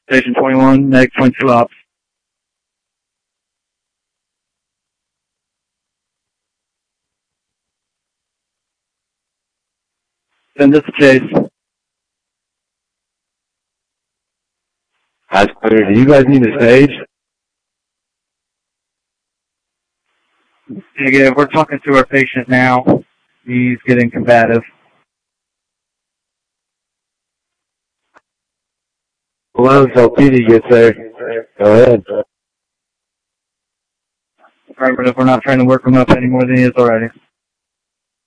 Station 21, next 22 ops. Send us a chase. That's clear. Do you guys need a stage? Negative. We're talking to our patient now. He's getting combative. Well, until PD gets there. Go ahead. Affirmative. We're not trying to work him up any more than he is already.